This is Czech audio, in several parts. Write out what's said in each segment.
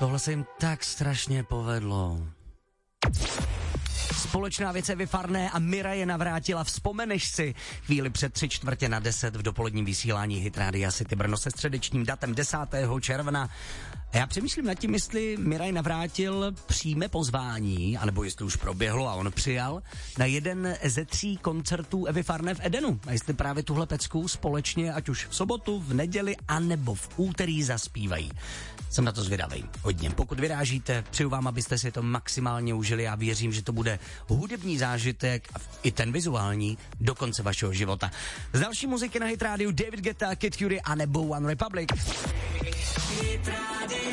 Tohle se jim tak strašně povedlo. Společná věc Evy Farné a Mira je navrátila. Vzpomeneš si chvíli před 9:45 v dopoledním vysílání Hit Rádia City Brno se středečním datem 10. června. A já přemýšlím nad tím, jestli Miraj Navrátil přijme pozvání, anebo jestli už proběhlo a on přijal, na jeden ze 3 koncertů Evy Farné v Edenu. A jestli právě tuhle pecku společně, ať už v sobotu, v neděli, anebo v úterý zaspívají. Jsem na to zvědavej. Hodně. Pokud vyrážíte, přeju vám, abyste si to maximálně užili a věřím, že to bude hudební zážitek a i ten vizuální do konce vašeho života. Z další muziky na Hit Radio David Guetta, Kid Cudi a nebo One Republic. Hit Radio.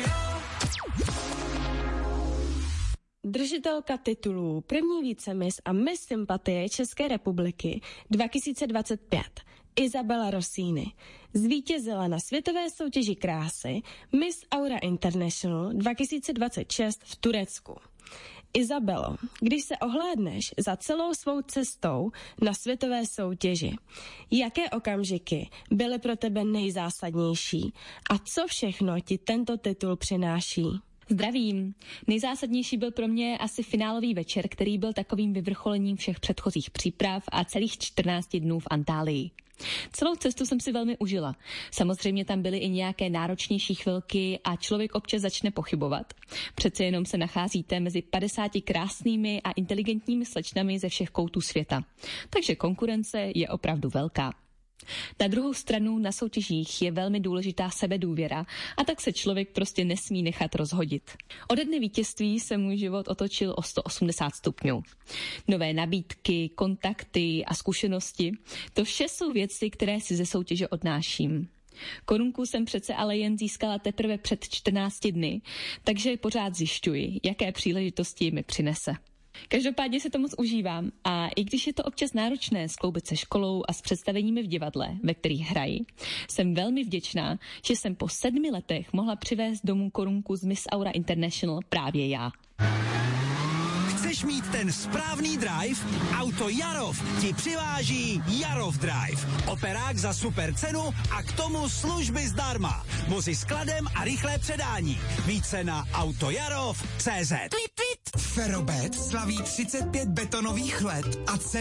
Držitelka titulů první vícemis a Miss Sympatie České republiky 2025 Isabella Rossini zvítězila na světové soutěži krásy Miss Aura International 2026 v Turecku. Izabelo, když se ohlédneš za celou svou cestou na světové soutěži, jaké okamžiky byly pro tebe nejzásadnější a co všechno ti tento titul přináší? Zdravím. Nejzásadnější byl pro mě asi finálový večer, který byl takovým vyvrcholením všech předchozích příprav a celých 14 dnů v Antálii. Celou cestu jsem si velmi užila. Samozřejmě tam byly i nějaké náročnější chvilky a člověk občas začne pochybovat. Přece jenom se nacházíte mezi 50 krásnými a inteligentními slečnami ze všech koutů světa. Takže konkurence je opravdu velká. Na druhou stranu na soutěžích je velmi důležitá sebedůvěra a tak se člověk prostě nesmí nechat rozhodit. Ode dne vítězství se můj život otočil o 180 stupňů. Nové nabídky, kontakty a zkušenosti, to vše jsou věci, které si ze soutěže odnáším. Korunku jsem přece ale jen získala teprve před 14 dny, takže pořád zjišťuji, jaké příležitosti mi přinese. Každopádně se to moc užívám a i když je to občas náročné skloubit se školou a s představeními v divadle, ve kterých hraji, jsem velmi vděčná, že jsem po 7 letech mohla přivést domů korunku z Miss Aura International právě já. Chceš mít ten správný drive? Auto Jarov ti přiváží Jarov Drive. Operák za super cenu a k tomu služby zdarma. Vozy s kladem a rychlé předání. Více na autojarov.cz. Ferrobet slaví 35 betonových let a